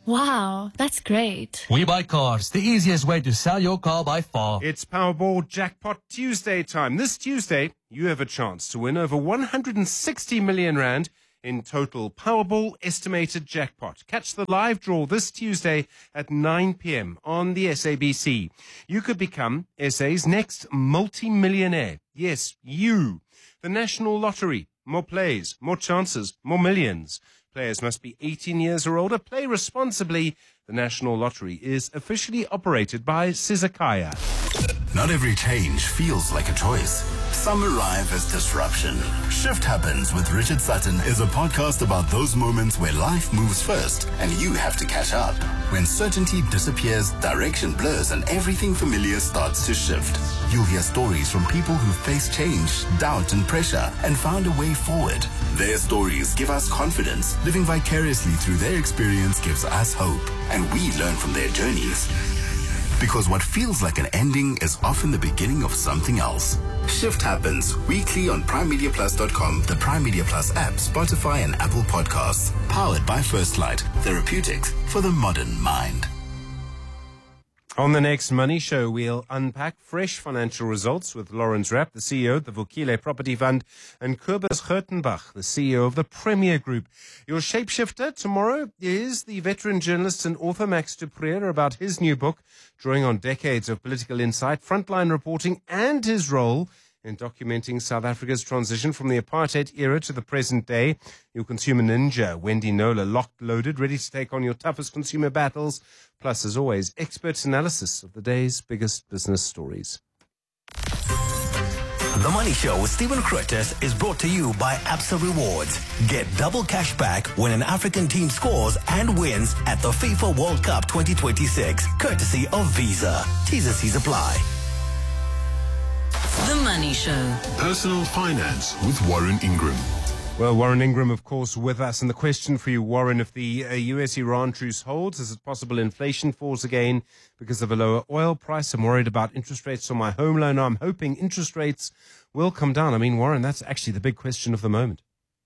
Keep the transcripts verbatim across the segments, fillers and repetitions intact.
Wow, that's great. We Buy Cars, the easiest way to sell your car by far. It's Powerball Jackpot Tuesday time. This Tuesday, you have a chance to win over one hundred sixty million rand in total Powerball estimated jackpot. Catch the live draw this Tuesday at nine p.m. on the S A B C. You could become S A's next multi-millionaire. Yes, you. The National Lottery. More plays, more chances, more millions. Players must be eighteen years or older. Play responsibly. The National Lottery is officially operated by Sizakaya. Not every change feels like a choice. Some arrive as disruption. Shift Happens with Richard Sutton is a podcast about those moments where life moves first and you have to catch up. When certainty disappears, direction blurs, and everything familiar starts to shift. You'll hear stories from people who faced change, doubt, and pressure and found a way forward. Their stories give us confidence. Living vicariously through their experience gives us hope, and we learn from their journeys. Because what feels like an ending is often the beginning of something else. Shift Happens weekly on prime media plus dot com, the Prime Media Plus app, Spotify, and Apple Podcasts. Powered by First Light, therapeutics for the modern mind. On the next Money Show, we'll unpack fresh financial results with Lawrence Rapp, the C E O of the Vukile Property Fund, and Kobus Gertenbach, the C E O of the Premier Group. Your shapeshifter tomorrow is the veteran journalist and author Max du Preez about his new book, drawing on decades of political insight, frontline reporting, and his role in documenting South Africa's transition from the apartheid era to the present day. Your consumer ninja, Wendy Nola, locked, loaded, ready to take on your toughest consumer battles. Plus, as always, expert analysis of the day's biggest business stories. The Money Show with Stephen Curtis is brought to you by Absa Rewards. Get double cash back when an African team scores and wins at the FIFA World Cup twenty twenty-six, courtesy of Visa. T's and C's apply. The Money Show. Personal Finance with Warren Ingram. Well, Warren Ingram, of course, with us. And the question for you, Warren, if the uh, U S Iran truce holds, is it possible inflation falls again because of a lower oil price? I'm worried about interest rates on my home loan. I'm hoping interest rates will come down. I mean, Warren, that's actually the big question of the moment.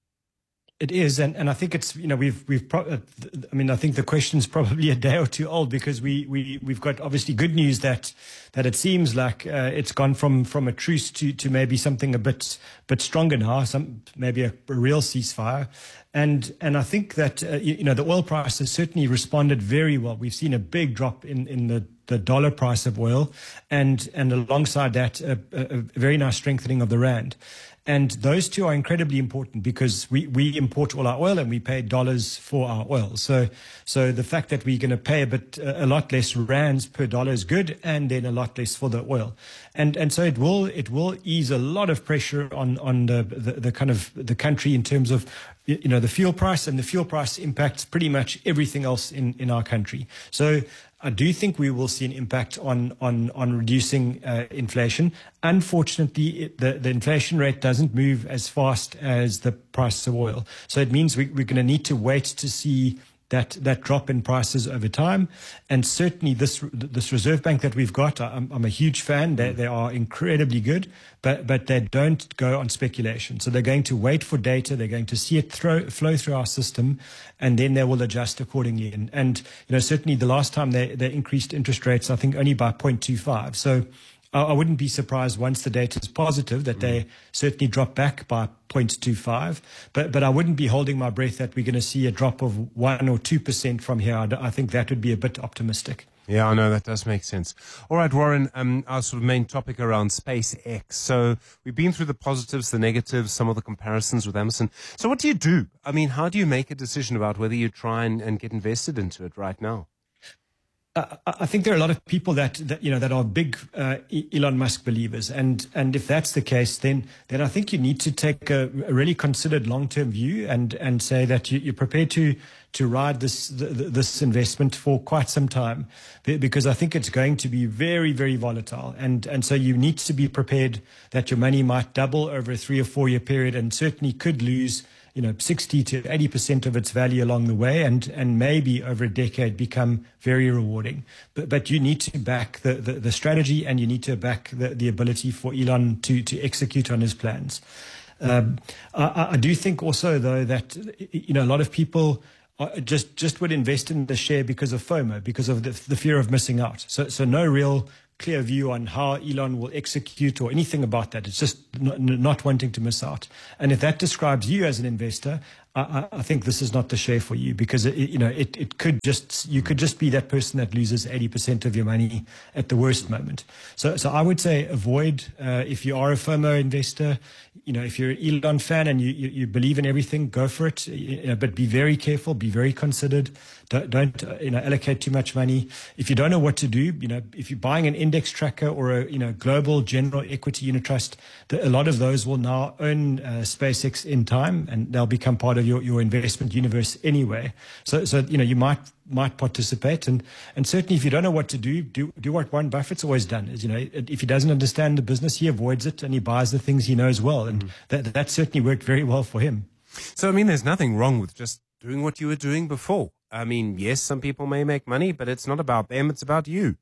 It is, and, and I think it's, you know, we've, we've, pro- uh, I mean, I think the question's probably a day or two old because we, we, we've got obviously good news that, that it seems like, uh, it's gone from, from a truce to, to maybe something a bit, bit stronger now, some, maybe a, a real ceasefire. And, and I think that, uh, you, you know, the oil price has certainly responded very well. We've seen a big drop in, in the, the dollar price of oil and, and alongside that, a, a, a very nice strengthening of the rand. And those two are incredibly important because we, we import all our oil and we pay dollars for our oil. So, so the fact that we're going to pay a bit, a lot less rands per dollar is good, and then a lot less for the oil. And, and so it will, it will ease a lot of pressure on, on the, the, the kind of the country in terms of, you know, the fuel price, and the fuel price impacts pretty much everything else in, in our country. So I do think we will see an impact on on on reducing uh, inflation. Unfortunately, it, the, the inflation rate doesn't move as fast as the price of oil. So it means we, we're going to need to wait to see that that drop in prices over time. And certainly this this Reserve Bank that we've got, I'm, I'm a huge fan. They, they are incredibly good, but but they don't go on speculation. So they're going to wait for data. They're going to see it throw, flow through our system, and then they will adjust accordingly. And, and you know, certainly the last time they, they increased interest rates, I think only by zero point two five. So I wouldn't be surprised once the data is positive that they certainly drop back by zero point two five. But but I wouldn't be holding my breath that we're going to see a drop of one or two percent from here. I, I think that would be a bit optimistic. Yeah, I know, that does make sense. All right, Warren, um, our sort of main topic around SpaceX. So we've been through the positives, the negatives, some of the comparisons with Amazon. So what do you do? I mean, how do you make a decision about whether you try and, and get invested into it right now? Uh, I think there are a lot of people that, that you know that are big uh, Elon Musk believers, and and if that's the case, then then I think you need to take a, a really considered long-term view and and say that you, you're prepared to to ride this this investment for quite some time, because I think it's going to be very very volatile, and and so you need to be prepared that your money might double over a three or four year period, and certainly could lose, you know, sixty to eighty percent of its value along the way, and, and maybe over a decade become very rewarding. But, but you need to back the, the, the strategy, and you need to back the, the ability for Elon to, to execute on his plans. Um, I, I do think also, though, that, you know, a lot of people uh, just just would invest in the share because of FOMO, because of the, the fear of missing out. So so no real clear view on how Elon will execute or anything about that. It's just not, not wanting to miss out. And if that describes you as an investor, I, I think this is not the share for you, because it, you know it, it could just you could just be that person that loses eighty percent of your money at the worst moment. So so I would say avoid uh, if you are a FOMO investor. You know, if you're an Elon fan and you, you, you believe in everything, go for it. You know, but be very careful, be very considered. Don't, don't uh, you know allocate too much money. If you don't know what to do, you know, if you're buying an index tracker or a you know global general equity unit trust, the, a lot of those will now own uh, SpaceX in time, and they'll become part of your, your investment universe anyway. So so you know you might might participate, and and certainly if you don't know what to do, do do what Warren Buffett's always done. Is you know if he doesn't understand the business, he avoids it and he buys the things he knows well, and mm. that that certainly worked very well for him. So I mean, there's nothing wrong with just doing what you were doing before. I mean, yes, some people may make money, but it's not about them; it's about you.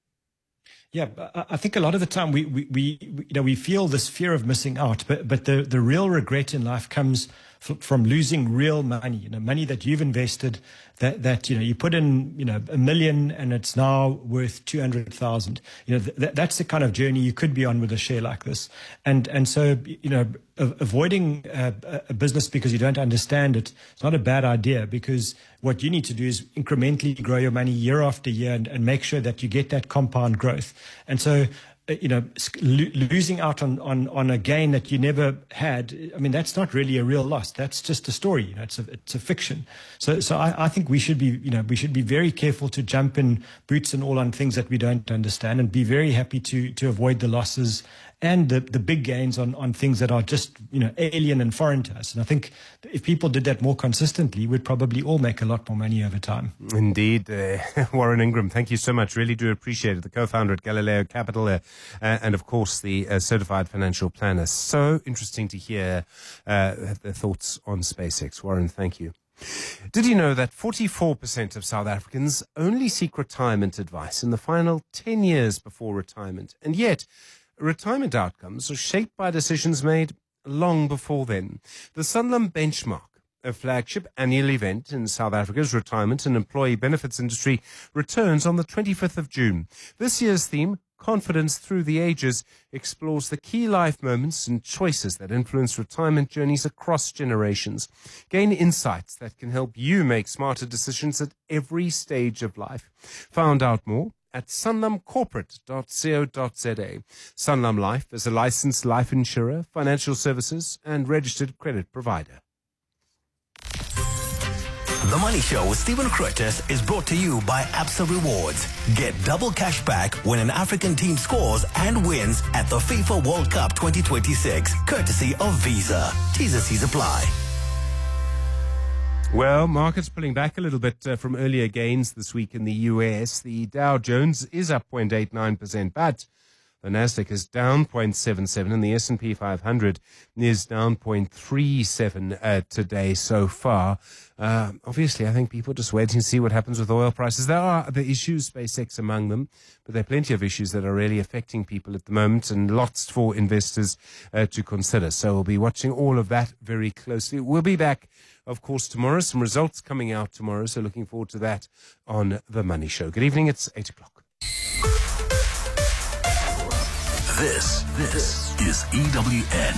Yeah, I think a lot of the time we, we, we you know we feel this fear of missing out, but but the, the real regret in life comes f- from losing real money. You know, money that you've invested, that that you know you put in you know a million and it's now worth two hundred thousand. You know, th- that's the kind of journey you could be on with a share like this, and and so you know avoiding a, a business because you don't understand it, it's not a bad idea, because what you need to do is incrementally grow your money year after year and, and make sure that you get that compound growth. And so, you know, lo- losing out on, on, on a gain that you never had, I mean, that's not really a real loss. That's just a story. You know, it's a, it's a fiction. So, so I, I think we should be, you know, we should be very careful to jump in boots and all on things that we don't understand, and be very happy to, to avoid the losses and the, the big gains on, on things that are just, you know, alien and foreign to us. And I think if people did that more consistently, we'd probably all make a lot more money over time. Indeed. Uh, Warren Ingram, thank you so much. Really do appreciate it. The co-founder at Galileo Capital, uh, uh, and of course the uh, certified financial planner. So interesting to hear uh, the thoughts on SpaceX. Warren, thank you. Did you know that forty-four percent of South Africans only seek retirement advice in the final ten years before retirement? And yet, retirement outcomes are shaped by decisions made long before then. The Sanlam Benchmark, a flagship annual event in South Africa's retirement and employee benefits industry, returns on the twenty-fifth of June. This year's theme, Confidence Through the Ages, explores the key life moments and choices that influence retirement journeys across generations. Gain insights that can help you make smarter decisions at every stage of life. Find out more at sanlam corporate dot co dot za. Sanlam Life is a licensed life insurer, financial services, and registered credit provider. The Money Show with Stephen Curtis is brought to you by Absa Rewards. Get double cash back when an African team scores and wins at the FIFA World Cup twenty twenty-six, courtesy of Visa. T's and C's apply. Well, markets pulling back a little bit uh, from earlier gains this week in the U S. The Dow Jones is up zero point eight nine percent, but the Nasdaq is down zero point seven seven, and the S and P five hundred is down zero point three seven uh, today so far. Uh, obviously, I think people are just waiting to see what happens with oil prices. There are other issues, SpaceX among them, but there are plenty of issues that are really affecting people at the moment, and lots for investors uh, to consider. So we'll be watching all of that very closely. We'll be back, of course, tomorrow. Some results coming out tomorrow, so looking forward to that on The Money Show. Good evening. It's eight o'clock. This, this is E W N.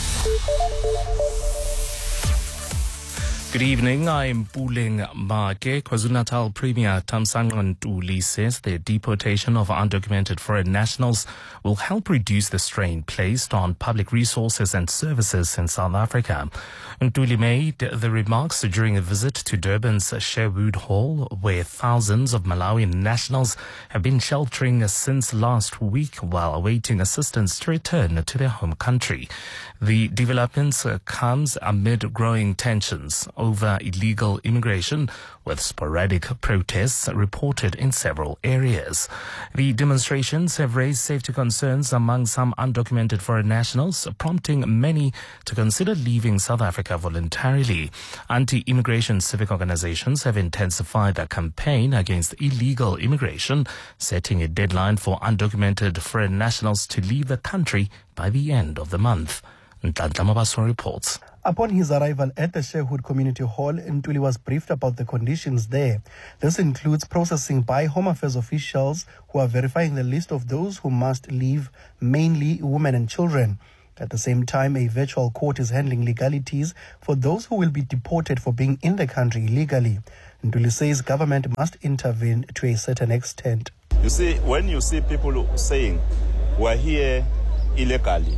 Good evening, I'm Puleng Make. KwaZulu-Natal Premier Thamsanqa Ntuli says the deportation of undocumented foreign nationals will help reduce the strain placed on public resources and services in South Africa. Ntuli made the remarks during a visit to Durban's Sherwood Hall, where thousands of Malawian nationals have been sheltering since last week while awaiting assistance to return to their home country. The developments comes amid growing tensions over illegal immigration, with sporadic protests reported in several areas. The demonstrations have raised safety concerns among some undocumented foreign nationals, prompting many to consider leaving South Africa voluntarily. Anti-immigration civic organizations have intensified their campaign against illegal immigration, setting a deadline for undocumented foreign nationals to leave the country by the end of the month. Ntantla Mabaso reports. Upon his arrival at the Sherwood Community Hall, Ntuli was briefed about the conditions there. This includes processing by Home Affairs officials who are verifying the list of those who must leave, mainly women and children. At the same time, a virtual court is handling legalities for those who will be deported for being in the country illegally. Ntuli says government must intervene to a certain extent. You see, when you see people saying, we're here illegally,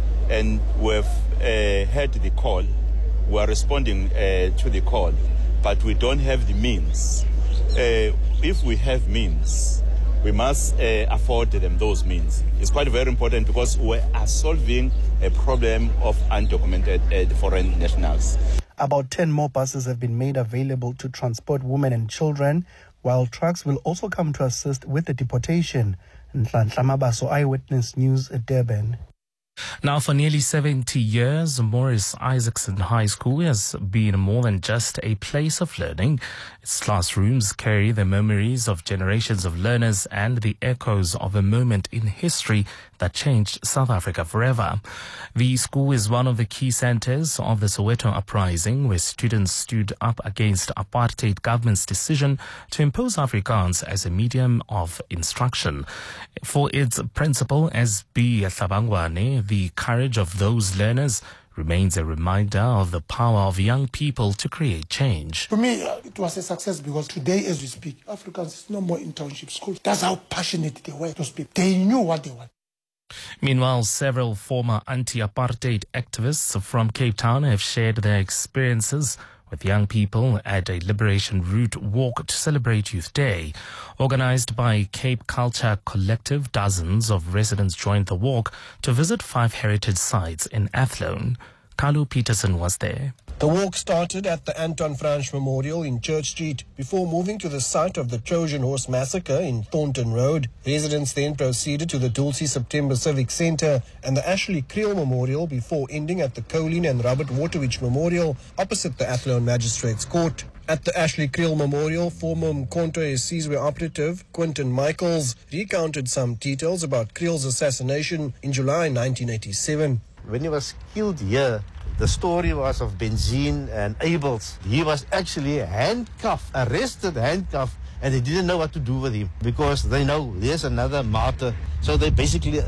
and we've uh, heard the call, we are responding uh, to the call, but we don't have the means. Uh, if we have means, we must uh, afford them those means. It's quite very important because we are solving a problem of undocumented uh, foreign nationals. About ten more buses have been made available to transport women and children, while trucks will also come to assist with the deportation. Nhlanhla Mabaso, Eyewitness News, Durban. Now, for nearly seventy years, Morris Isaacson High School has been more than just a place of learning. Its classrooms carry the memories of generations of learners and the echoes of a moment in history that changed South Africa forever. The school is one of the key centers of the Soweto uprising, where students stood up against apartheid government's decision to impose Afrikaans as a medium of instruction. For its principal, S B Hlabangwane, the courage of those learners remains a reminder of the power of young people to create change. For me, uh, it was a success because today, as we speak, Africans is no more in township schools. That's how passionate they were to speak. They knew what they want. Meanwhile, several former anti-apartheid activists from Cape Town have shared their experiences with young people at a Liberation Route walk to celebrate Youth Day. Organized by Cape Culture Collective, dozens of residents joined the walk to visit five heritage sites in Athlone. Kalu Peterson was there. The walk started at the Anton Fransch Memorial in Church Street before moving to the site of the Trojan Horse Massacre in Thornton Road. Residents then proceeded to the Dulcie September Civic Centre and the Ashley Creel Memorial before ending at the Colleen and Robert Waterwich Memorial opposite the Athlone Magistrates Court. At the Ashley Creel Memorial, former Mkhonto Sizwe operative Quinton Michaels recounted some details about Creel's assassination in July nineteen eighty-seven. When he was killed here, the story was of Benzine and Abels. He was actually handcuffed, arrested, handcuffed, and they didn't know what to do with him because they know there's another martyr. So they basically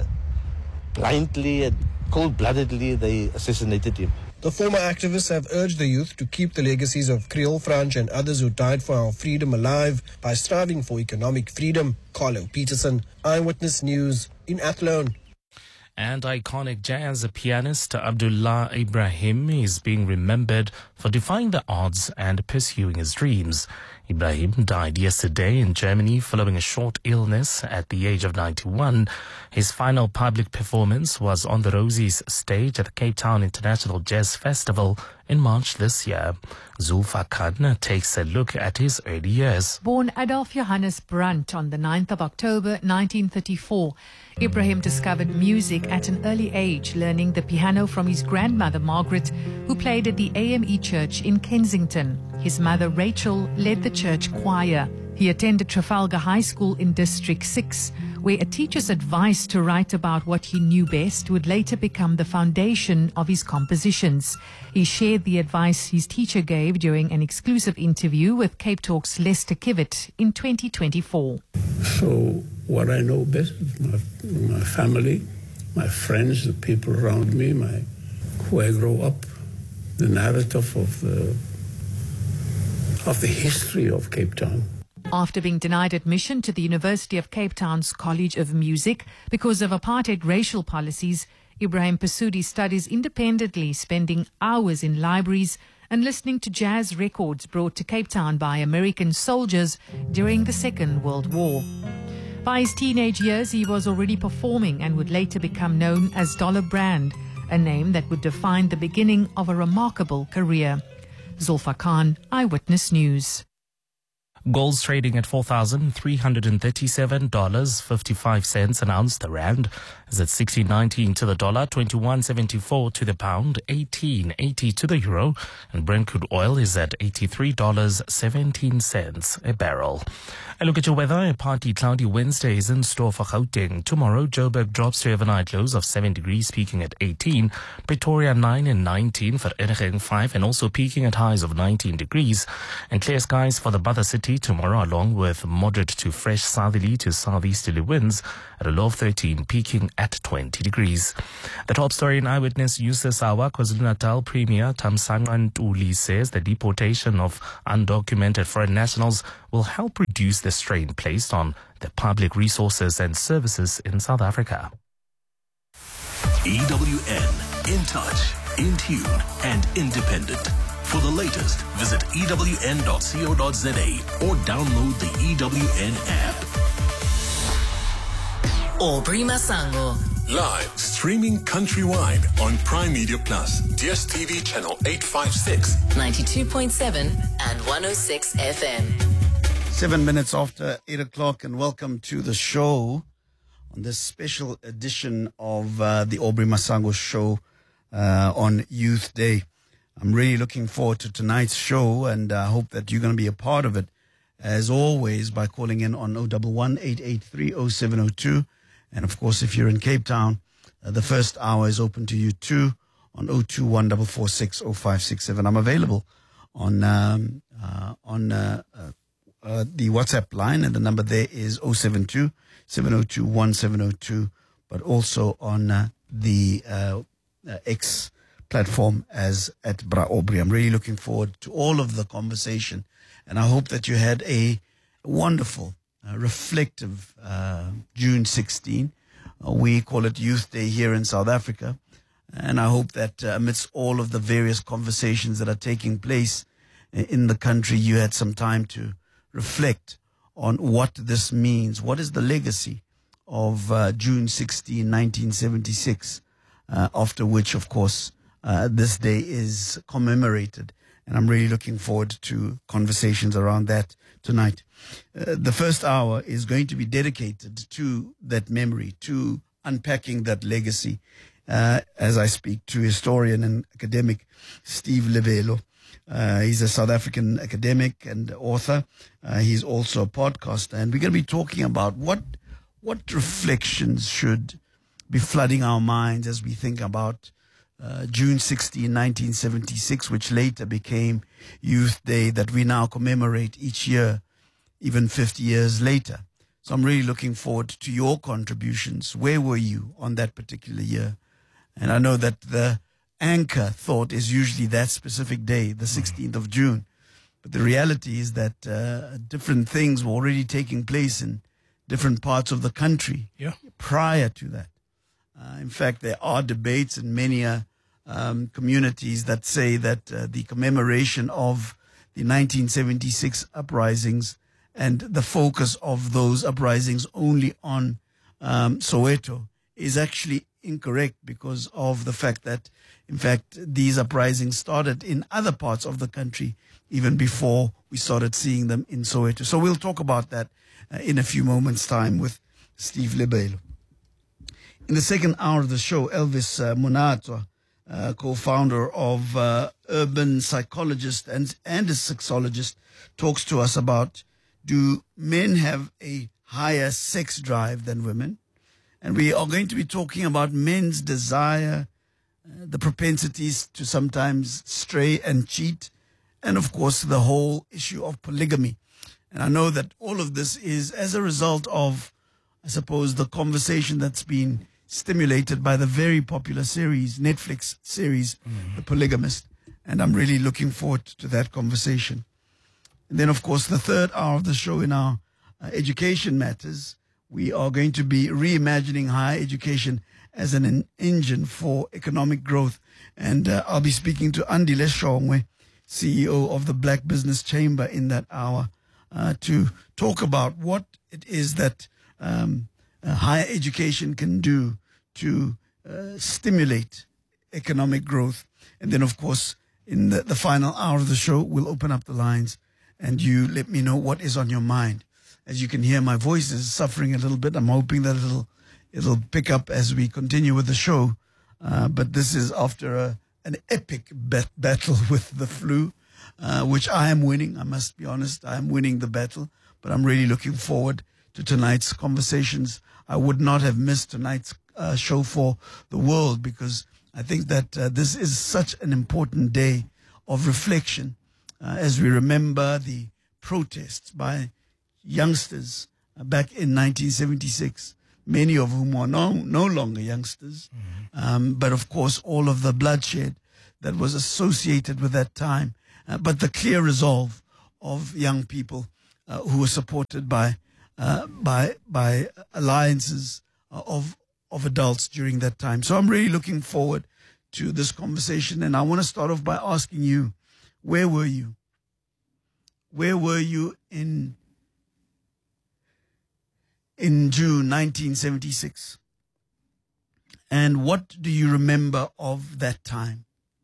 blindly and cold-bloodedly they assassinated him. The former activists have urged the youth to keep the legacies of Creel, Fransch and others who died for our freedom alive by striving for economic freedom. Carlo Peterson, Eyewitness News in Athlone. And iconic jazz pianist Abdullah Ibrahim is being remembered for defying the odds and pursuing his dreams. Ibrahim died yesterday in Germany following a short illness at the age of ninety-one. His final public performance was on the Rosie's stage at the Cape Town International Jazz Festival in March this year. Zulfa Khan takes a look at his early years. Born Adolf Johannes Brandt on the ninth of October nineteen thirty-four, Ibrahim discovered music at an early age, learning the piano from his grandmother Margaret, who played at the A M E Church in Kensington. His mother Rachel led the church choir. He attended Trafalgar High School in District six, where a teacher's advice to write about what he knew best would later become the foundation of his compositions. He shared the advice his teacher gave during an exclusive interview with Cape Talk's Lester Kivitt in twenty twenty-four. So what I know best is my, my family, my friends, the people around me, my who I grow up, the narrative of the of the history of Cape Town. After being denied admission to the University of Cape Town's College of Music because of apartheid racial policies, Ibrahim pursued his studies independently, spending hours in libraries and listening to jazz records brought to Cape Town by American soldiers during the Second World War. By his teenage years, he was already performing and would later become known as Dollar Brand, a name that would define the beginning of a remarkable career. Zulfa Khan, Eyewitness News. Gold's trading at four thousand three hundred thirty-seven dollars and fifty-five cents an ounce. The rand is at sixteen nineteen to the dollar, twenty-one seventy-four to the pound, eighteen eighty to the euro, and Brent crude oil is at eighty-three dollars and seventeen cents a barrel. A look at your weather. A partly cloudy Wednesday is in store for Gauteng. Tomorrow, Joburg drops to overnight lows of seven degrees, peaking at eighteen. Pretoria nine and nineteen, Vereeniging five, and also peaking at highs of nineteen degrees. And clear skies for the Mother City tomorrow, along with moderate to fresh southerly to southeasterly winds at a low of thirteen, peaking at twenty degrees. The top story in Eyewitness News this hour. KwaZulu-Natal Premier Thamsanqa Ntuli says the deportation of undocumented foreign nationals will help reduce the strain placed on the public resources and services in South Africa. E W N, in touch, in tune, and independent. For the latest, visit E W N dot co dot za or download the E W N app. Aubrey Masango. Live, streaming countrywide on Prime Media Plus, D S T V channel eight fifty-six, ninety-two point seven and one oh six F M. Seven minutes after eight o'clock, and welcome to the show on this special edition of uh, the Aubrey Masango Show uh, on Youth Day. I'm really looking forward to tonight's show, and I uh, hope that you're going to be a part of it, as always, by calling in on oh one one, eight eight three, oh seven oh two. And, of course, if you're in Cape Town, uh, the first hour is open to you, too, on oh two one, four four six, oh five six seven. I'm available on um, uh, on uh, uh, uh, the WhatsApp line, and the number there is oh seven two, seven oh two, one seven oh two, but also on uh, the uh, uh, X platform as at Bra Aubrey. I'm really looking forward to all of the conversation, and I hope that you had a wonderful, uh, reflective uh, June sixteenth. Uh, we call it Youth Day here in South Africa, and I hope that uh, amidst all of the various conversations that are taking place in the country, you had some time to reflect on what this means. What is the legacy of uh, June sixteenth, nineteen seventy-six, uh, after which, of course, Uh, this day is commemorated, and I'm really looking forward to conversations around that tonight. Uh, the first hour is going to be dedicated to that memory, to unpacking that legacy, uh, as I speak to historian and academic Steve Lebelo. Uh, he's a South African academic and author. Uh, he's also a podcaster, and we're going to be talking about what what reflections should be flooding our minds as we think about Uh, June sixteenth, nineteen seventy-six, which later became Youth Day, that we now commemorate each year, even fifty years later. So I'm really looking forward to your contributions. Where were you on that particular year? And I know that the anchor thought is usually that specific day, the sixteenth of June. But the reality is that uh, different things were already taking place in different parts of the country yeah. prior to that. Uh, in fact, there are debates in many uh, um, communities that say that uh, the commemoration of the nineteen seventy-six uprisings and the focus of those uprisings only on um, Soweto is actually incorrect, because of the fact that, in fact, these uprisings started in other parts of the country even before we started seeing them in Soweto. So we'll talk about that uh, in a few moments' time with Steve Lebelo. In the second hour of the show, Elvis uh, Munatwa, uh, co-founder of uh, Urban Psychologist and, and a sexologist, talks to us about, do men have a higher sex drive than women? And we are going to be talking about men's desire, uh, the propensities to sometimes stray and cheat, and of course the whole issue of polygamy. And I know that all of this is as a result of, I suppose, the conversation that's been stimulated by the very popular series, Netflix series, mm-hmm. The Polygamist. And I'm really looking forward to that conversation. And then, of course, the third hour of the show in our uh, education matters, we are going to be reimagining higher education as an, an engine for economic growth. And uh, I'll be speaking to Andile Shongwe, C E O of the Black Business Chamber, in that hour uh, to talk about what it is that um, uh, higher education can do to uh, stimulate economic growth. And then, of course, in the, the final hour of the show, we'll open up the lines and you let me know what is on your mind. As you can hear, my voice is suffering a little bit. I'm hoping that it'll it'll pick up as we continue with the show. Uh, but this is after a, an epic bat- battle with the flu, uh, which I am winning. I must be honest, I am winning the battle. But I'm really looking forward to tonight's conversations. I would not have missed tonight's uh, show for the world, because I think that uh, this is such an important day of reflection uh, as we remember the protests by youngsters uh, back in nineteen seventy-six, many of whom are no, no longer youngsters. Mm-hmm. Um, but of course, all of the bloodshed that was associated with that time, uh, but the clear resolve of young people uh, who were supported by uh, by by alliances of of adults during that time. So I'm really looking forward to this conversation, and I want to start off by asking you, where were you? Where were you in in June nineteen seventy-six? And what do you remember of that time?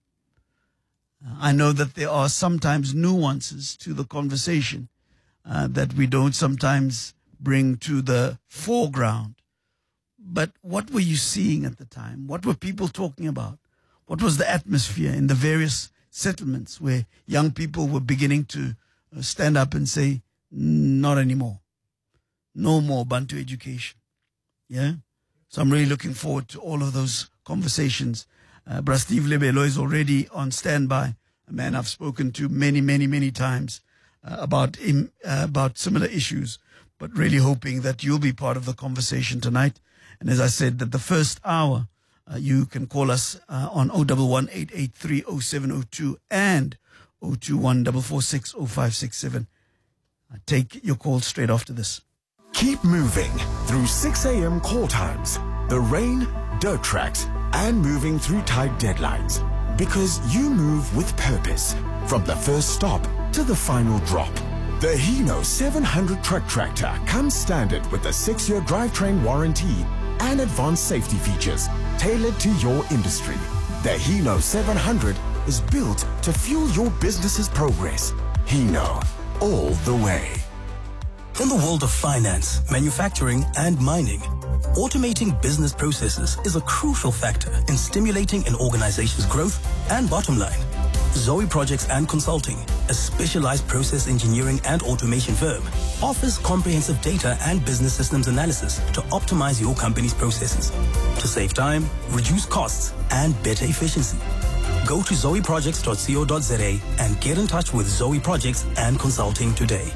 I know that there are sometimes nuances to the conversation uh, that we don't sometimes bring to the foreground. But what were you seeing at the time? What were people talking about? What was the atmosphere in the various settlements where young people were beginning to uh, stand up and say, not anymore. No more Bantu education. Yeah? So I'm really looking forward to all of those conversations. Uh, Bra Steve Lebelo is already on standby, a man I've spoken to many, many, many times uh, about him, uh, about similar issues, but really hoping that you'll be part of the conversation tonight. And as I said, that the first hour, uh, you can call us uh, on zero one one, eight eight three, zero seven zero two and zero two one, four four six, zero five six seven. Uh, take your call straight after this. Keep moving through six a.m. call times, the rain, dirt tracks, and moving through tight deadlines. Because you move with purpose, from the first stop to the final drop. The Hino seven hundred truck tractor comes standard with a six-year drivetrain warranty and advanced safety features tailored to your industry. The Hino seven hundred is built to fuel your business's progress. Hino, all the way. In the world of finance, manufacturing, and mining, automating business processes is a crucial factor in stimulating an organization's growth and bottom line. Zoe Projects and Consulting, a specialized process engineering and automation firm, offers comprehensive data and business systems analysis to optimize your company's processes, to save time, reduce costs, and better efficiency. Go to zoe projects dot co dot za and get in touch with Zoe Projects and Consulting today.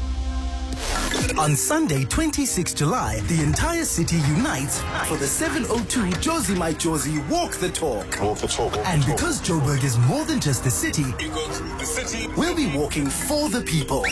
On Sunday, twenty-sixth of July, the entire city unites for the seven oh two Josie My Josie Walk the Talk. Walk the talk. And because Joburg is more than just the city, the city, we'll be walking for the people.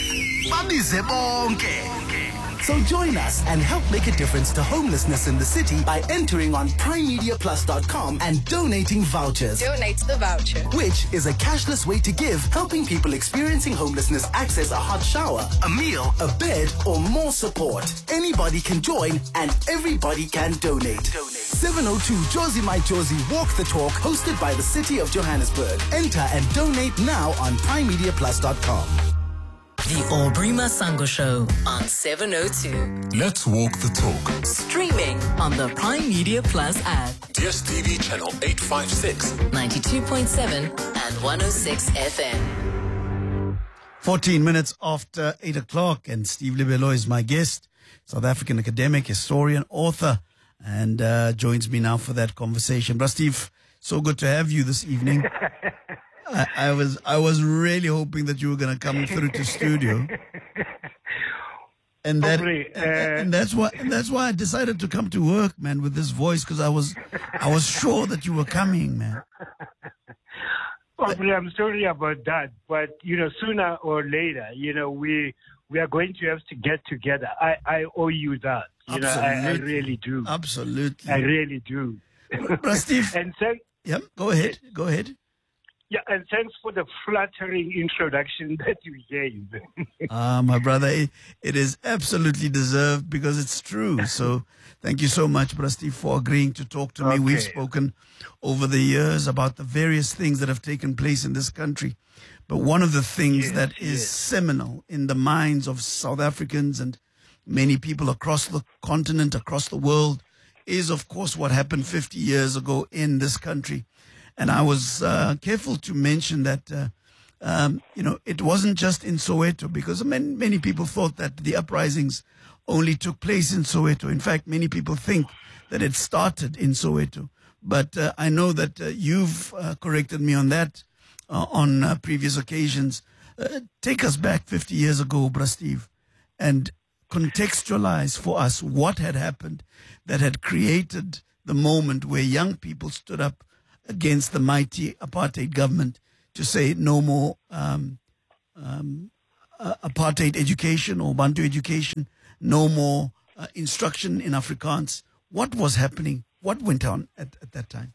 So join us and help make a difference to homelessness in the city by entering on prime media plus dot com and donating vouchers. Donate the voucher. Which is a cashless way to give, helping people experiencing homelessness access a hot shower, a meal, a bed, or more support. Anybody can join and everybody can donate. seven oh two Josie My Josie Walk the Talk, hosted by the City of Johannesburg. Enter and donate now on prime media plus dot com. The Aubrey Masango Show on seven oh two. Let's walk the talk. Streaming on the Prime Media Plus app. D S T V channel eight five six. ninety-two point seven and one oh six F M. fourteen minutes after eight o'clock, and Steve Lebelo is my guest, South African academic, historian, author, and uh, joins me now for that conversation. Bra Steve, so good to have you this evening. I, I was I was really hoping that you were going to come through to studio, and that Probably, uh, and, and that's why and that's why I decided to come to work, man, with this voice, because I was I was sure that you were coming, man. Probably, I'm sorry about that, but you know, sooner or later, you know, we we are going to have to get together. I, I owe you that. You Absolutely. know, I, I really do. Absolutely, I really do. Bra Steve, and so, yep, go ahead, go ahead. Yeah, and thanks for the flattering introduction that you gave. Ah, my brother, it, it is absolutely deserved because it's true. So thank you so much, Brother Steve, for agreeing to talk to me. Okay. We've spoken over the years about the various things that have taken place in this country. But one of the things Yes, that is yes. seminal in the minds of South Africans and many people across the continent, across the world, is, of course, what happened fifty years ago in this country. And I was uh, careful to mention that, uh, um, you know, it wasn't just in Soweto, because many, many people thought that the uprisings only took place in Soweto. In fact, many people think that it started in Soweto. But uh, I know that uh, you've uh, corrected me on that uh, on uh, previous occasions. Uh, take us back fifty years ago, Bra Steve, and contextualize for us what had happened that had created the moment where young people stood up against the mighty apartheid government to say no more um, um, uh, apartheid education or Bantu education, no more uh, instruction in Afrikaans. What was happening? What went on at, at that time?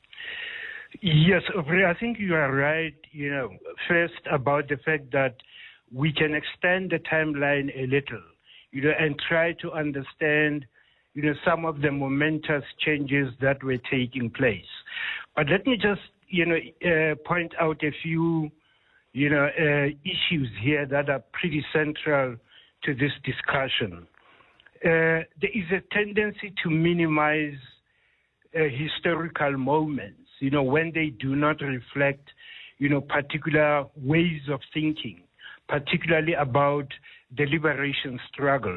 Yes, Aubrey, I think you are right, you know, first about the fact that we can extend the timeline a little, you know, and try to understand, you know, some of the momentous changes that were taking place. But let me just, you know, uh, point out a few, you know, uh, issues here that are pretty central to this discussion. Uh, there is a tendency to minimize uh, historical moments, you know, when they do not reflect, you know, particular ways of thinking, particularly about the liberation struggle.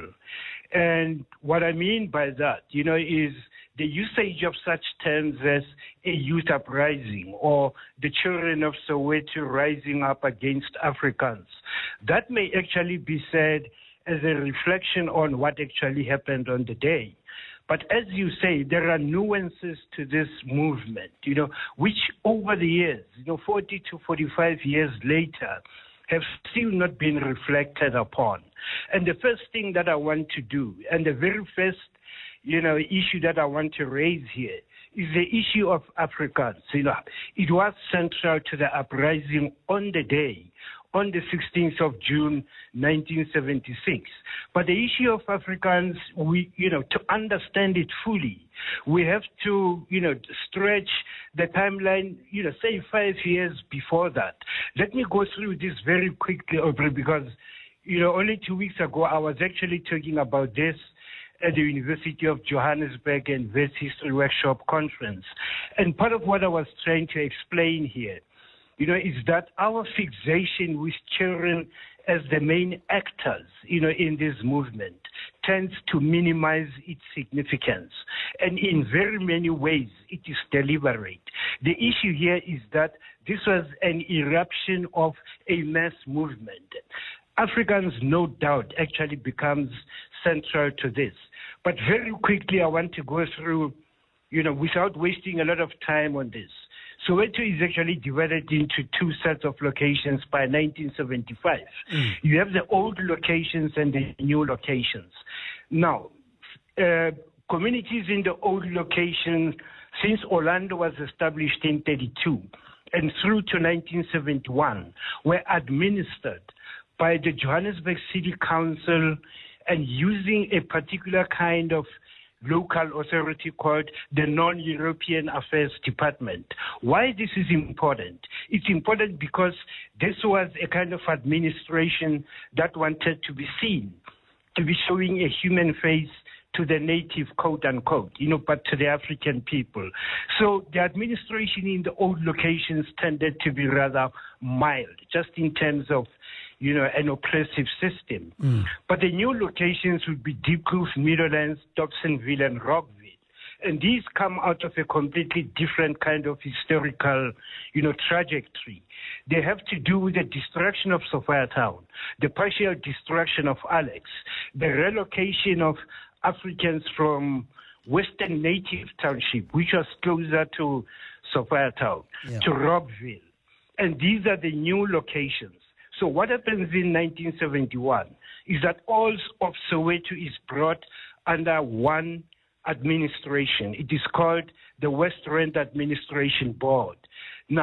And what I mean by that, you know, is the usage of such terms as a youth uprising or the children of Soweto rising up against Africans. That may actually be said as a reflection on what actually happened on the day. But as you say, there are nuances to this movement, you know, which over the years, you know, forty to forty-five years later, have still not been reflected upon. And the first thing that I want to do, and the very first, you know, issue that I want to raise here, is the issue of Africans. You know, it was central to the uprising on the day, on the sixteenth of June, nineteen seventy-six. But the issue of Africans, we, you know, to understand it fully, we have to, you know, stretch the timeline, you know, say five years before that. Let me go through this very quickly, Aubrey, because, you know, only two weeks ago, I was actually talking about this at the University of Johannesburg and West History Workshop Conference. And part of what I was trying to explain here, you know, is that our fixation with children as the main actors, you know, in this movement tends to minimize its significance. And in very many ways, it is deliberate. The issue here is that this was an eruption of a mass movement. Africans, no doubt, actually becomes central to this. But very quickly, I want to go through, you know, without wasting a lot of time on this. Soweto is actually divided into two sets of locations by nineteen seventy-five. Mm. You have the old locations and the new locations. Now, uh, communities in the old locations, since Orlando was established in thirty-two and through to nineteen seventy-one, were administered by the Johannesburg City Council and using a particular kind of local authority called the Non-European Affairs Department. Why this is important? It's important because this was a kind of administration that wanted to be seen, to be showing a human face to the native, quote unquote, you know, but to the African people. So the administration in the old locations tended to be rather mild, just in terms of, you know, an oppressive system. Mm. But the new locations would be Diepkloof, Meadowlands, Dobsonville, and Rockville. And these come out of a completely different kind of historical, you know, trajectory. They have to do with the destruction of Sophiatown, the partial destruction of Alex, the relocation of Africans from Western Native Township, which was closer to Sophiatown, yeah. to Rockville. And these are the new locations. So what happens in nineteen seventy-one is that all of Soweto is brought under one administration. It is called the West Rand Administration Board. Now,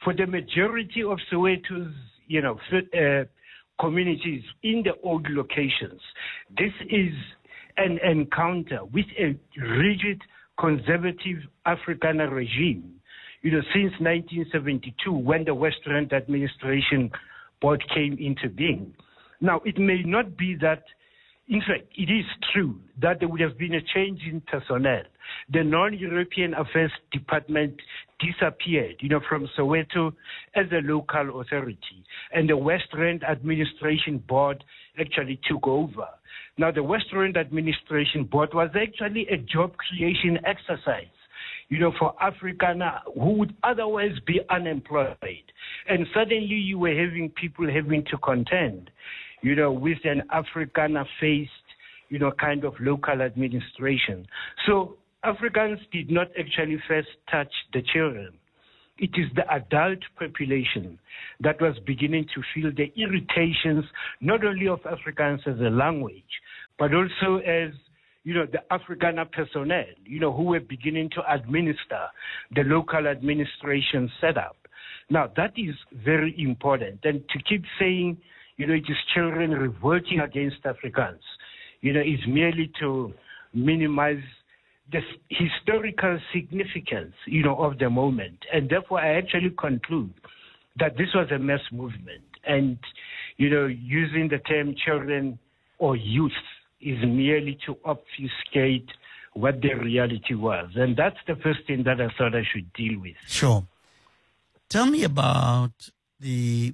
for the majority of Soweto's, you know, uh, communities in the old locations, this is an encounter with a rigid, conservative Afrikaner regime, you know, since nineteen seventy-two, when the West Rand Administration Board came into being. Now, it may not be that, in fact, it is true that there would have been a change in personnel. The non-European Affairs Department disappeared, you know, from Soweto as a local authority, and the West Rand Administration Board actually took over. Now, the West Rand Administration Board was actually a job creation exercise, you know, for Afrikaner who would otherwise be unemployed. And suddenly you were having people having to contend, you know, with an Afrikaner-faced, you know, kind of local administration. So Africans did not actually first touch the children. It is the adult population that was beginning to feel the irritations, not only of Afrikaans as a language, but also as, you know, the Afrikaner personnel, you know, who were beginning to administer the local administration setup. Now, that is very important. And to keep saying, you know, it is children revolting against Afrikaans, you know, is merely to minimize the historical significance, you know, of the moment. And therefore, I actually conclude that this was a mass movement. And, you know, using the term children or youth is merely to obfuscate what the reality was. And that's the first thing that I thought I should deal with. Sure. Tell me about the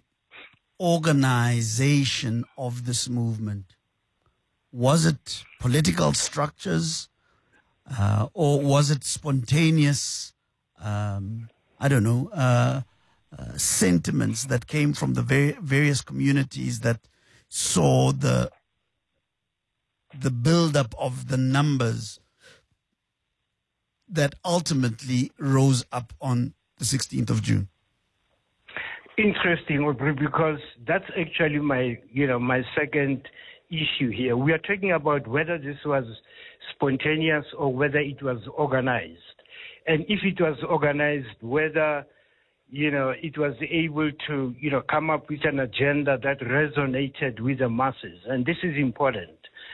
organization of this movement. Was it political structures uh, or was it spontaneous, um, I don't know, uh, uh, sentiments that came from the var- various communities that saw the the build-up of the numbers that ultimately rose up on the sixteenth of June? Interesting, Aubrey, because that's actually my, you know, my second issue here. We are talking about whether this was spontaneous or whether it was organized. And if it was organized, whether, you know, it was able to, you know, come up with an agenda that resonated with the masses. And this is important.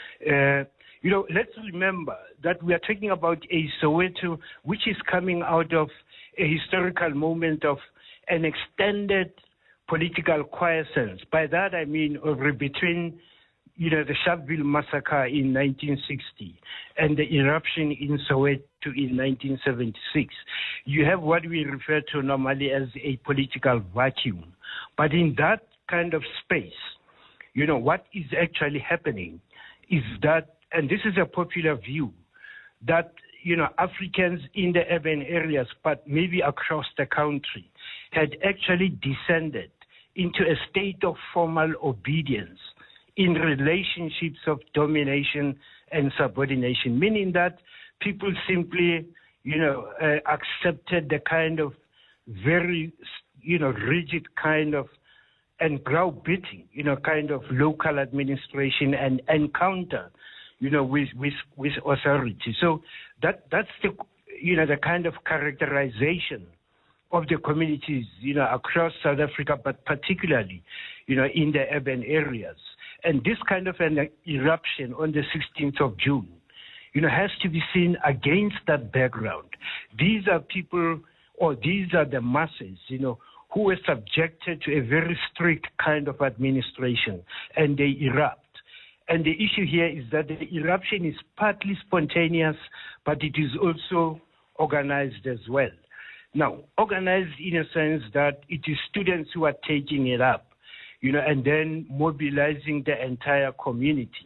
Uh, you know, let's remember that we are talking about a Soweto which is coming out of a historical moment of an extended political quiescence. By that I mean over between, you know, the Sharpeville massacre in nineteen sixty and the eruption in Soweto in nineteen seventy-six. You have what we refer to normally as a political vacuum. But in that kind of space, you know, what is actually happening is that, and this is a popular view, that, you know, Africans in the urban areas, but maybe across the country, had actually descended into a state of formal obedience in relationships of domination and subordination, meaning that people simply, you know, uh, accepted the kind of very, you know, rigid kind of and brow-beating, you know, kind of local administration and encounter, you know, with, with, with authority. So that that's the, you know, the kind of characterization of the communities, you know, across South Africa, but particularly, you know, in the urban areas. And this kind of an eruption on the sixteenth of June, you know, has to be seen against that background. These are people, or these are the masses, you know, who were subjected to a very strict kind of administration, and they erupt. And the issue here is that the eruption is partly spontaneous, but it is also organized as well. Now, organized in a sense that it is students who are taking it up, you know, and then mobilizing the entire community.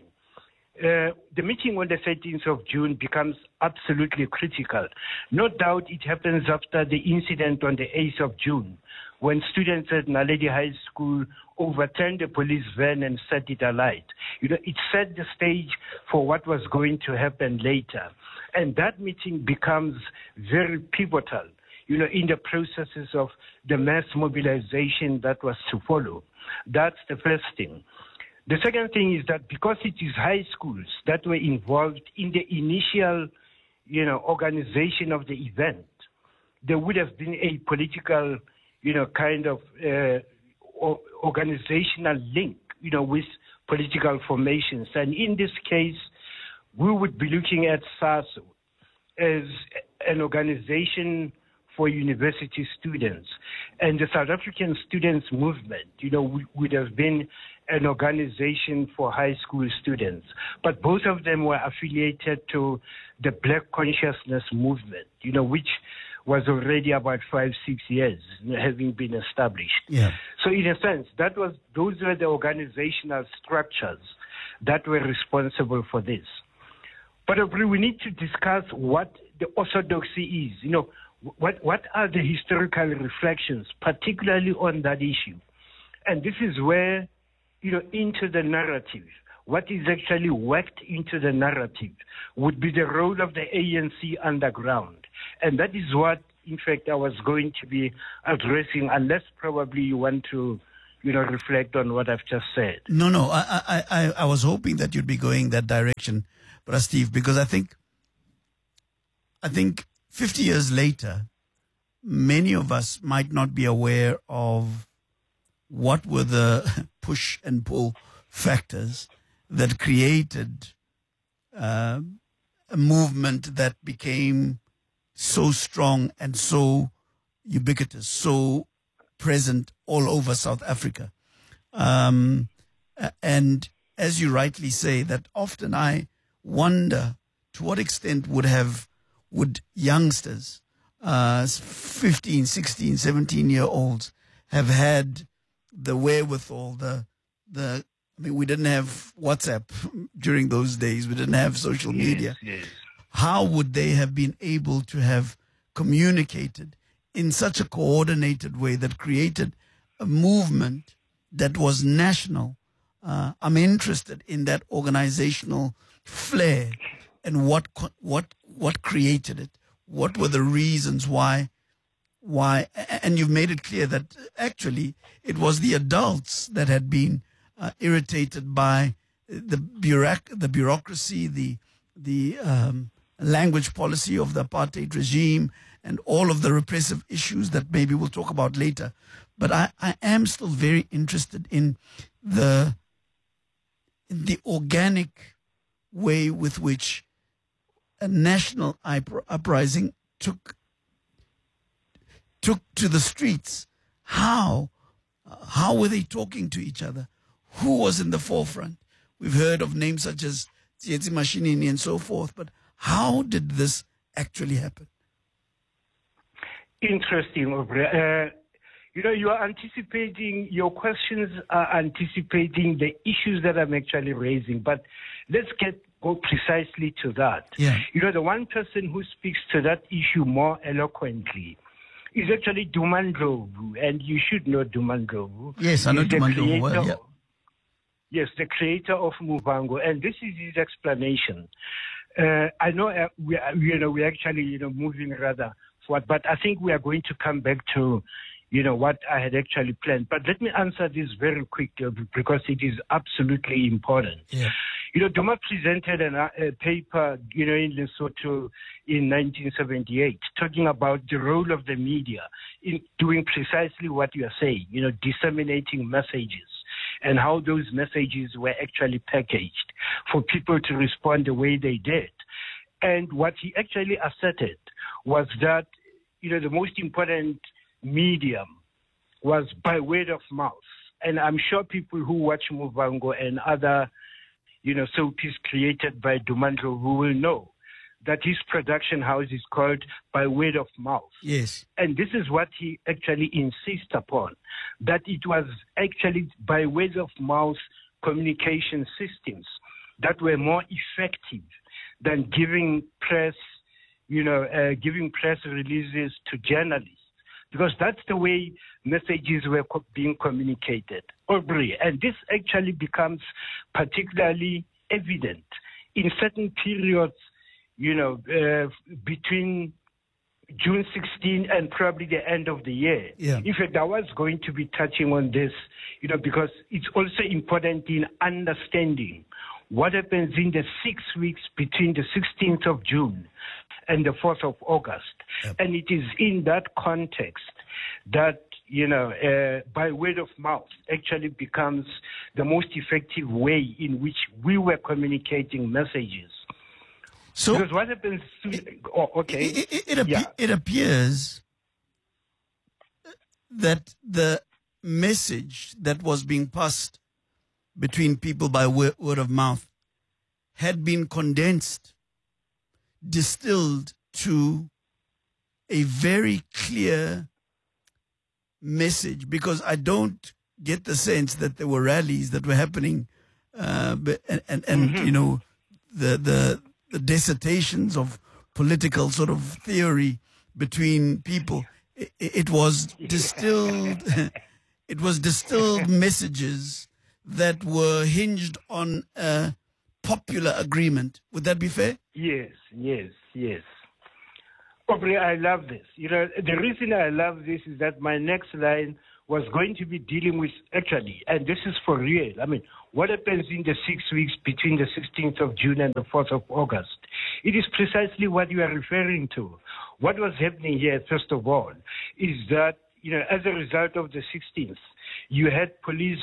Uh, the meeting on the thirteenth of June becomes absolutely critical. No doubt it happens after the incident on the eighth of June, when students at Naledi High School overturned the police van and set it alight. You know, it set the stage for what was going to happen later. And that meeting becomes very pivotal, you know, in the processes of the mass mobilization that was to follow. That's the first thing. The second thing is that because it is high schools that were involved in the initial, you know, organization of the event, there would have been a political, you know, kind of uh, o- organizational link, you know, with political formations. And in this case, we would be looking at SASO as an organization for university students. And the South African Students Movement, you know, w- would have been an organization for high school students. But both of them were affiliated to the Black Consciousness Movement, you know, which was already about five, six years having been established. Yeah. So in a sense, that was those were the organizational structures that were responsible for this. But we need to discuss what the orthodoxy is. You know, what what are the historical reflections, particularly on that issue? And this is where, you know, into the narrative, what is actually worked into the narrative would be the role of the A N C underground. And that is what, in fact, I was going to be addressing, unless probably you want to, you know, reflect on what I've just said. No, no, I, I, I, I was hoping that you'd be going that direction, Brother Steve, because I think, I think fifty years later, many of us might not be aware of what were the push and pull factors that created uh, a movement that became so strong and so ubiquitous, so present all over South Africa. Um, and as you rightly say, that often I wonder to what extent would have, would youngsters, uh, fifteen, sixteen, seventeen year olds have had the wherewithal, the, the, I mean, we didn't have WhatsApp during those days. We didn't have social media. Yes, yes. How would they have been able to have communicated in such a coordinated way that created a movement that was national? Uh, I'm interested in that organizational flair and what what what created it. What were the reasons why? Why? And you've made it clear that actually it was the adults that had been uh, irritated by the bureauc- the bureaucracy, the the um, language policy of the apartheid regime, and all of the repressive issues that maybe we'll talk about later. But I, I am still very interested in the in the organic way with which a national uprising took took to the streets. How how were they talking to each other? Who was in the forefront? We've heard of names such as Tsietsi Mashinini and so forth, but how did this actually happen? Interesting, Aubrey. Uh, you know, you are anticipating, your questions are anticipating the issues that I'm actually raising, but let's get go precisely to that. Yeah. You know, the one person who speaks to that issue more eloquently is actually Duma Ndlovu, and you should know Duma Ndlovu. Yes, I know Duma Ndlovu well, yeah. Yes, the creator of Muvhango, and this is his explanation. Uh, I know uh, we, are, you know, we're actually, you know, moving rather forward, but I think we are going to come back to, you know, what I had actually planned. But let me answer this very quickly because it is absolutely important. Yeah. You know, Duma presented an, a paper, you know, in Lesotho in nineteen seventy-eight, talking about the role of the media in doing precisely what you are saying, you know, disseminating messages, and how those messages were actually packaged for people to respond the way they did. And what he actually asserted was that, you know, the most important medium was by word of mouth. And I'm sure people who watch Muvhango and other, you know, soapies created by Duma Ndlovu will know that his production house is called By Word of Mouth. Yes. And this is what he actually insists upon, that it was actually by word of mouth communication systems that were more effective than giving press, you know, uh, giving press releases to journalists, because that's the way messages were co- being communicated. Aubrey, and this actually becomes particularly evident in certain periods, you know, uh, between June sixteenth and probably the end of the year. Yeah. In fact, I was going to be touching on this, you know, because it's also important in understanding what happens in the six weeks between the sixteenth of June and the fourth of August. Yep. And it is in that context that, you know, uh, by word of mouth actually becomes the most effective way in which we were communicating messages. So, because what happens? To, oh, okay, it, it, it, appe- yeah. it appears that the message that was being passed between people by word, word of mouth had been condensed, distilled to a very clear message, because I don't get the sense that there were rallies that were happening, uh, but, and, and, and mm-hmm. you know, the, the, the dissertations of political sort of theory between people. It, it was distilled, it was distilled messages that were hinged on a popular agreement. Would that be fair? Yes, yes, yes. Aubrey, I love this. You know, the reason I love this is that my next line was going to be dealing with, actually, and this is for real. I mean, what happens in the six weeks between the sixteenth of June and the fourth of August? It is precisely what you are referring to. What was happening here, first of all, is that, you know, as a result of the sixteenth, you had police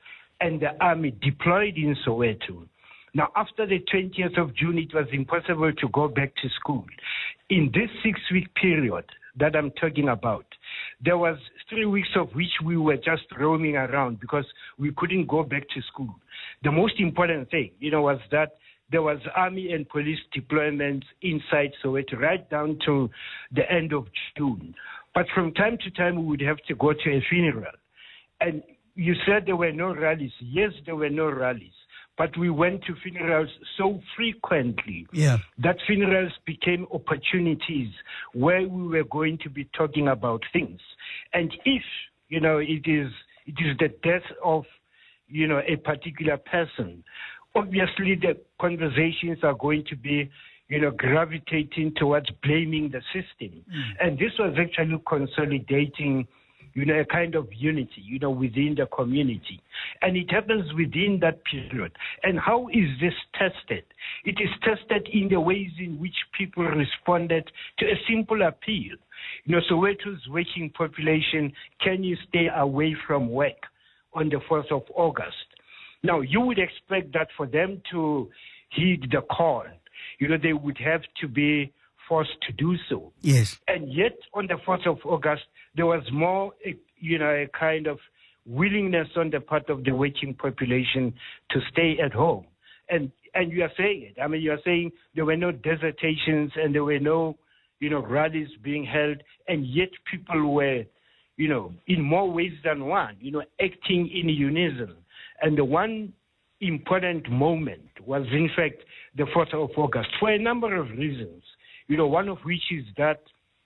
and the army deployed in Soweto. Now, after the twentieth of June, it was impossible to go back to school. In this six-week period that I'm talking about, there was three weeks of which we were just roaming around because we couldn't go back to school. The most important thing, you know, was that there was army and police deployments inside Soweto right down to the end of June. But from time to time, we would have to go to a funeral. And you said there were no rallies. Yes, there were no rallies. But we went to funerals so frequently yeah. that funerals became opportunities where we were going to be talking about things. And if, you know, it is it is the death of, you know, a particular person, obviously the conversations are going to be, you know, gravitating towards blaming the system. Mm. And this was actually consolidating, you know, a kind of unity, you know, within the community. And it happens within that period. And how is this tested? It is tested in the ways in which people responded to a simple appeal. You know, Soweto's working population, can you stay away from work on the fourth of August? Now, you would expect that for them to heed the call, you know, they would have to be forced to do so. Yes. And yet, on the fourth of August, there was more, you know, a kind of willingness on the part of the working population to stay at home. And and you are saying it. I mean, you are saying there were no dissertations and there were no, you know, rallies being held, and yet people were, you know, in more ways than one, you know, acting in unison. And the one important moment was, in fact, the fourth of August, for a number of reasons. You know, one of which is that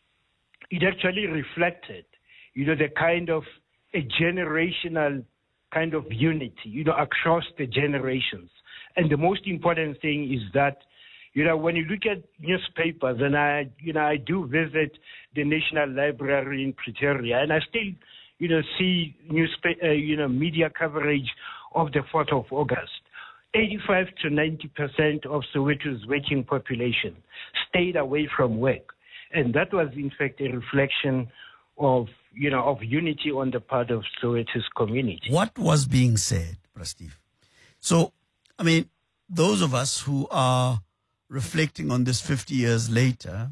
it actually reflected, you know, the kind of a generational kind of unity, you know, across the generations. And the most important thing is that, you know, when you look at newspapers, and I, you know, I do visit the National Library in Pretoria, and I still, you know, see newspaper, uh, you know, media coverage of the fourth of August. eighty-five to ninety percent of Soweto's working population stayed away from work. And that was, in fact, a reflection of, you know, of unity on the part of Soweto's community. What was being said, Steve? So, I mean, those of us who are reflecting on this fifty years later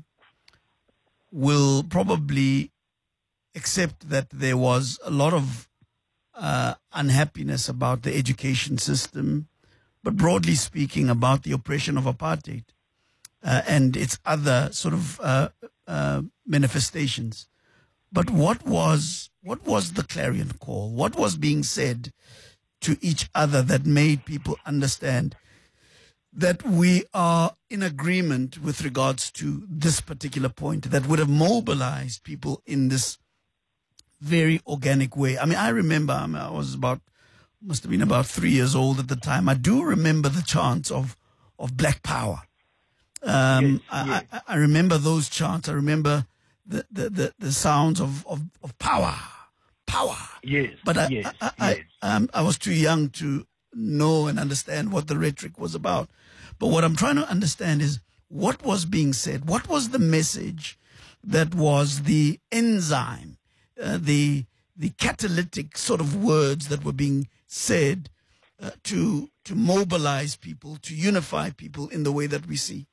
will probably accept that there was a lot of uh, unhappiness about the education system, but broadly speaking about the oppression of apartheid uh, and its other sort of uh, uh, manifestations. But what was what was the clarion call? What was being said to each other that made people understand that we are in agreement with regards to this particular point, that would have mobilized people in this very organic way? I mean, I remember, I, mean, I was about, must have been about three years old at the time. I do remember the chants of, of Black Power. Um, yes, yes. I, I, I remember those chants. I remember the, the, the, the sounds of, of, of power, power. Yes, but I, yes, I, yes. I, um, I was too young to know and understand what the rhetoric was about. But what I'm trying to understand is what was being said. What was the message that was the enzyme, uh, the the catalytic sort of words that were being said uh, to to mobilize people, to unify people in the way that we see?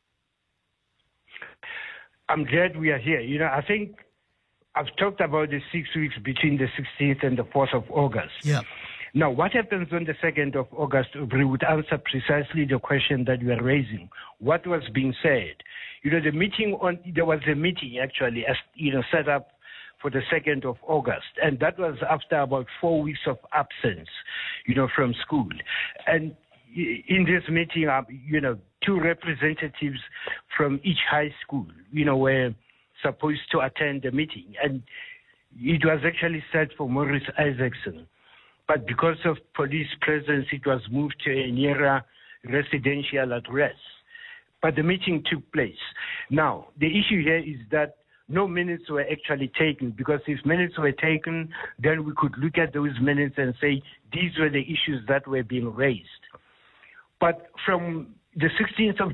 I'm glad we are here. You know, I think I've talked about the six weeks between the sixteenth and the fourth of August. Yeah. Now, what happens on the second of August would answer precisely the question that you are raising. What was being said? You know, the meeting on, there was a meeting actually, as, you know, set up for the second of August. And that was after about four weeks of absence, you know, from school. And in this meeting, uh, you know, two representatives from each high school, you know, were supposed to attend the meeting. And it was actually set for Maurice Isaacson. But because of police presence, it was moved to a nearer residential address. But the meeting took place. Now, the issue here is that no minutes were actually taken, because if minutes were taken, then we could look at those minutes and say these were the issues that were being raised. But from the sixteenth of